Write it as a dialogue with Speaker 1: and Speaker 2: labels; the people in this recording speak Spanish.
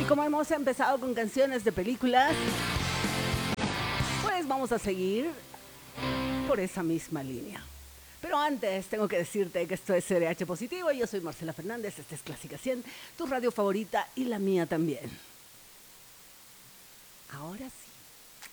Speaker 1: como hemos empezado con canciones de películas, pues vamos a seguir por esa misma línea. Pero antes tengo que decirte que esto es CRH Positivo. Yo soy Marcela Fernández, esta es Clásica 100, tu radio favorita y la mía también. Ahora sí.